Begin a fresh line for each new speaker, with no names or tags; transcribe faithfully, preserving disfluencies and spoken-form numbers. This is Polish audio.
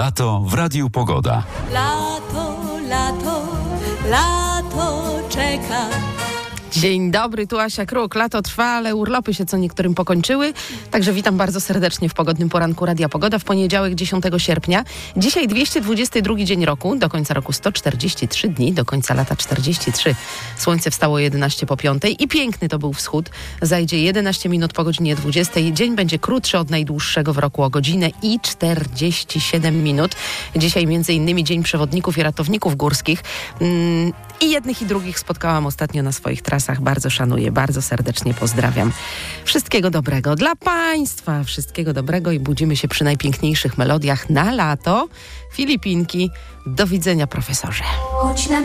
Lato w Radiu Pogoda.
Lato, lato, lato czeka.
Dzień dobry, tu Asia Kruk. Lato trwa, ale urlopy się co niektórym pokończyły. Także witam bardzo serdecznie w pogodnym poranku Radia Pogoda w poniedziałek dziesiątego sierpnia. Dzisiaj dwieście dwudziesty drugi dzień roku, do końca roku sto czterdzieści trzy dni, do końca lata czterdzieści trzy. Słońce wstało jedenaście po piątej i piękny to był wschód. Zajdzie jedenaście minut po godzinie dwudziestej. Dzień będzie krótszy od najdłuższego w roku o godzinę i czterdzieści siedem minut. Dzisiaj między innymi Dzień Przewodników i Ratowników Górskich. Mm, I jednych i drugich spotkałam ostatnio na swoich trasach. Bardzo szanuję, bardzo serdecznie pozdrawiam. Wszystkiego dobrego dla Państwa, wszystkiego dobrego i budzimy się przy najpiękniejszych melodiach na lato. Filipinki, do widzenia, profesorze.
Chodź na